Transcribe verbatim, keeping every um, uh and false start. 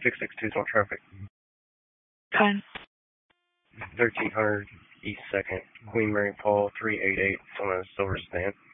six six two is on traffic. Ten. thirteen hundred East second, Queen Mary Paul, three eight eight, on a silver stand.